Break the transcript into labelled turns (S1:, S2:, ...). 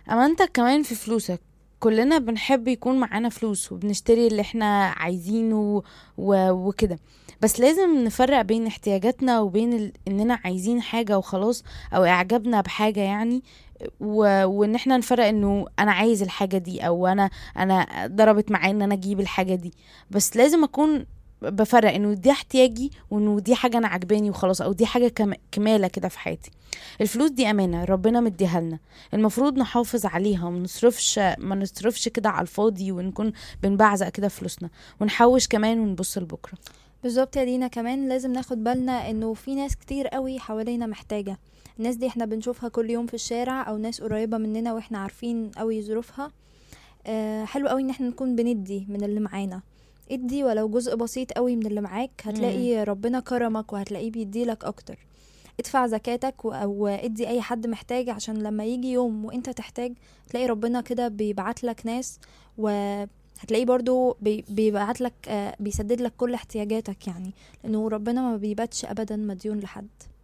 S1: امانتك كمان في فلوسك. كلنا بنحب يكون معانا فلوس وبنشتري اللي احنا عايزينه وكده. بس لازم نفرق بين احتياجاتنا وبين اننا عايزين حاجة وخلاص، او اعجابنا بحاجة يعني. وان احنا نفرق انه انا عايز الحاجة دي، او انا ضربت معايا ان انا اجيب الحاجة دي. بس لازم اكون بفرق انه دي احتياجي، وانه دي حاجة انا عجباني وخلاص، او دي حاجة كمالة كده في حياتي. الفلوس دي امانة ربنا مديها لنا، المفروض نحافظ عليها ما نصرفش كده على الفاضي، ونكون بنبعزق كده فلوسنا، ونحوش كمان ونبص لبكرة.
S2: بالظبط يا دينا، كمان لازم ناخد بالنا انه في ناس كتير قوي حوالينا محتاجة. الناس دي احنا بنشوفها كل يوم في الشارع، او ناس قريبة مننا واحنا عارفين قوي ظروفها. حلو قوي ان احنا نكون بندي من اللي معانا. ادي ولو جزء بسيط قوي من اللي معاك،
S1: مم.
S2: هتلاقي ربنا كرمك وهتلاقيه بيديلك اكتر. ادفع زكاتك او ادي اي حد محتاج، عشان لما يجي يوم وانت تحتاج تلاقي ربنا كده بيبعت لك ناس، وهتلاقيه برضو بيبعت لك، بيسدد لك كل احتياجاتك يعني، لانه ربنا ما بيباتش ابدا مديون لحد.